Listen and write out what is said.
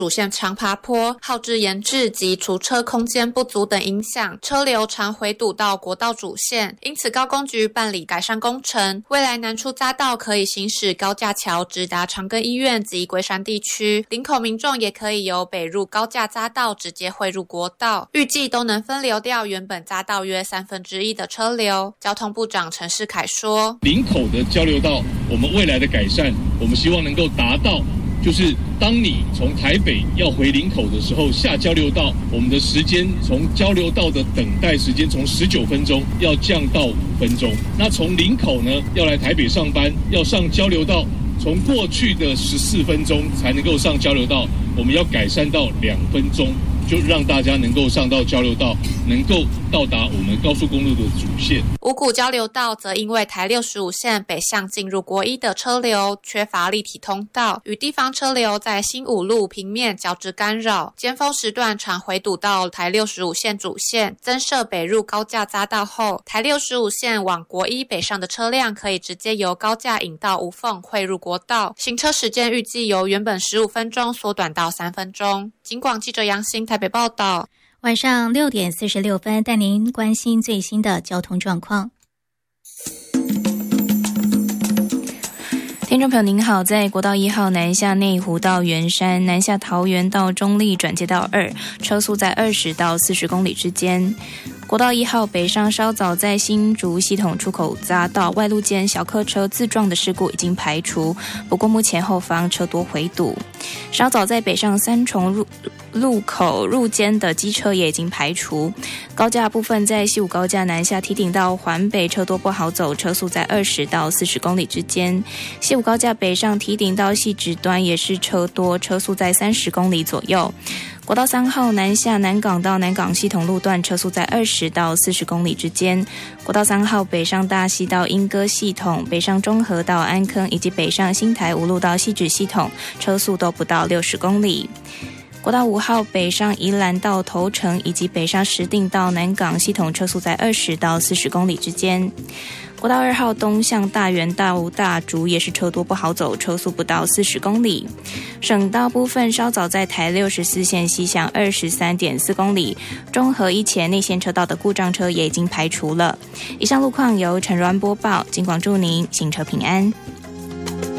主线长爬坡、耗资延滞及除车空间不足等影响，车流常回堵到国道主线，因此高工局办理改善工程，未来南出匝道可以行驶高架桥直达长庚医院及龟山地区，林口民众也可以由北入高架匝道直接汇入国道，预计都能分流掉原本匝道约1/3的车流。交通部长陈世凯说， 林口的交流道我们未来的改善，我们希望能够达到，就是当你从台北要回林口的时候，下交流道，我们的时间从交流道的等待时间从19分钟要降到5分钟。那从林口呢要来台北上班，要上交流道，从过去的14分钟才能够上交流道，我们要改善到2分钟，就让大家能够上到交流道，能够到达我们高速公路的主线。 五股交流道则因为台65线北向进入国一的车流缺乏立体通道，与地方车流在新五路平面交织干扰，尖峰时段常回堵到台65线主线。增设北入高架匝道后，台65线往国一北上的车辆可以直接由高架引道无缝汇入国道，行车时间预计由原本15分钟缩短到3分钟。警广记者杨欣台北报道。 晚上6点46分，带您关心最新的交通状况。 听众朋友您好，在国道1号南下内湖到圆山，南下桃园到中立转接道2，车速在20到40公里之间。国道1号北上稍早在新竹系统出口匝道外路间小客车自撞的事故已经排除，不过目前后方车多回堵。稍早在北上三重路口入间的机车也已经排除。高架部分在西武高架南下堤顶到环北车多不好走，车速在20到40公里之间。西武高架北上堤顶到汐止端也是车多，车速在30公里左右。国道3号南下南港到南港系统路段，车速在20到40公里之间。国道3号北上大溪到莺歌系统，北上中和到安坑，以及北上新台5路到汐止系统，车速都不到60公里。国道5号北上宜兰到头城，以及北上石碇到南港系统，车速在20到40公里之间。国道2号东向大园到大竹也是车多不好走，车速不到40公里。省道部分稍早在台64线西向23.4公里，中和一前内线车道的故障车也已经排除了。以上路况由陈若安播报，警广祝您行车平安。